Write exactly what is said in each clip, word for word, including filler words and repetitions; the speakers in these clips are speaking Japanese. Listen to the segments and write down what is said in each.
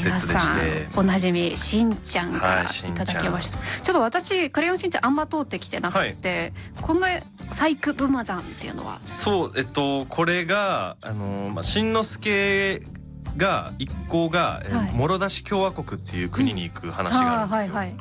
説でして、 おなじみしんちゃんからいただきました、はい、ちょっと私クレヨンしんちゃんあんま通ってきてなくて、はい、このサイクブマザンっていうのはそうえっとこれがあの、まあ、しんのすけが一行が、はい、モロダシ共和国っていう国に行く話があるんですよ、うんはいはい、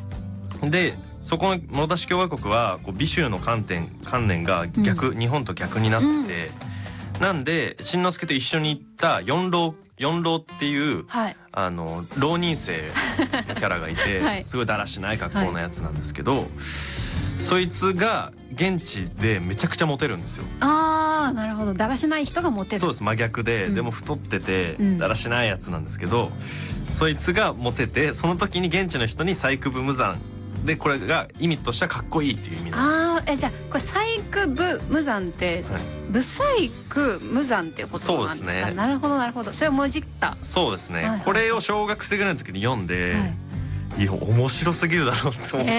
でそこのモロダシ共和国はこう美醜の観点観念が逆、うん、日本と逆になってて、うん、なんでしんのすけと一緒に行った四郎四郎っていう、はい、あの浪人生のキャラがいて、はい、すごいだらしない格好のやつなんですけど、はい、そいつが現地でめちゃくちゃモテるんですよ。 あーなるほど、だらしない人がモテる。 そうです、真逆で、うん、でも太ってて、うん、だらしないやつなんですけど、そいつがモテて、その時に現地の人にサイクブ無惨で、これが意味としてはかっこいいっていう意味なんです。 あーえじゃあこれサイクブ無惨って、はい、ブサイク無惨っていうことなんですか。そうですね。なるほどなるほど、それをもじった。そうですね、はいはい、 これを小学生ぐらいの時に読んで、はい、いや面白すぎるだろうと思って、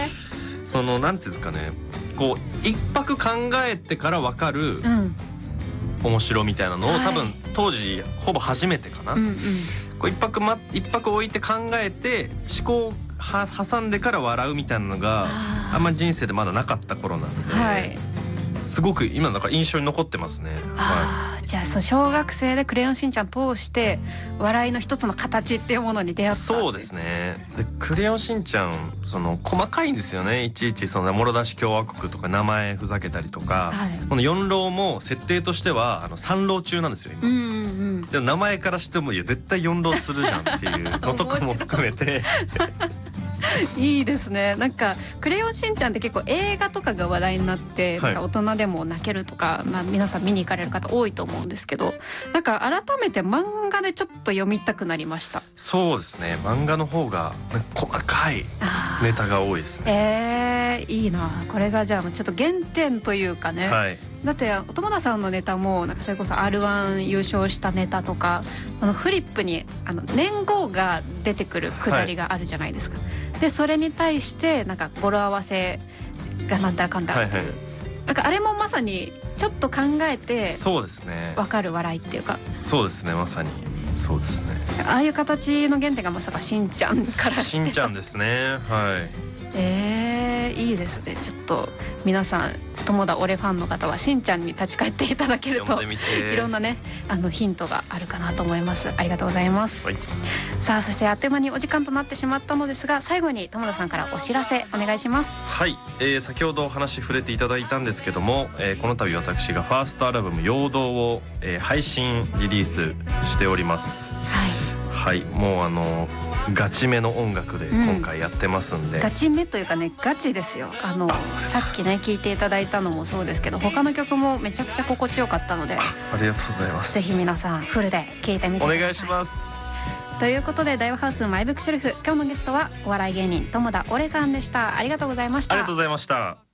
そのなんていうんですかね、こう一泊考えてから分かる、うん、面白みたいなのを、はい、多分当時ほぼ初めてかな、うんうん、こう一泊、ま、一泊置いて考えて思考は挟んでから笑うみたいなのがあんまり人生でまだなかった頃なんで、はい、すごく今なんか印象に残ってますね。 あ、はい、じゃあそう小学生でクレヨンしんちゃん通して笑いの一つの形っていうものに出会った。 そうですね。でクレヨンしんちゃんその細かいんですよね。いちいちそのもろだし共和国とか名前ふざけたりとか、はい、この四郎も設定としてはあの三郎中なんですよ今、うんうんうん、でも名前からしてもいや絶対四郎するじゃんっていうのとかも含めていいですね。なんかクレヨンしんちゃんって結構映画とかが話題になって、はい、なんか大人でも泣けるとか、まあ、皆さん見に行かれる方多いと思うんですけど、なんか改めて漫画でちょっと読みたくなりました。 そうですね、漫画の方が細かいネタが多いですね。えー、いいな。これがじゃあちょっと原点というかね、はい、だってお友田さんのネタもなんかそれこそ アールワン 優勝したネタとか、あのフリップにあの年号が出てくるくだりがあるじゃないですか、はい、でそれに対してなんか語呂合わせがなんたらかんたらっていう、はいはい、なんかあれもまさにちょっと考えてそうですね、分かる笑いっていうか、 そうですね、まさにそうですね。 ああいう形の原点がまさかしんちゃんから来て、 しんちゃんですね。はい。 えー、いいですね。ちょっと皆さん友田オレファンの方はしんちゃんに立ち返っていただけるといろんなねあのヒントがあるかなと思います。ありがとうございます、はい、さあそしてあっという間にお時間となってしまったのですが、最後に友田さんからお知らせお願いします。 はい、えー、先ほどお話触れていただいたんですけども、えー、この度私がファーストアルバム陽動を、えー、配信リリースしております。はい、はい、もうあのガチめの音楽で今回やってますんで、うん、 ガチめというかねガチですよ。あのさっきね聞いていただいたのもそうですけど、他の曲もめちゃくちゃ心地よかったので、 あ, ありがとうございます。 ぜひ皆さんフルで聴いてみてください。 お願いします。 ということで大和ハウスマイブックシェルフ、今日のゲストはお笑い芸人友田オレさんでした。ありがとうございました。 ありがとうございました。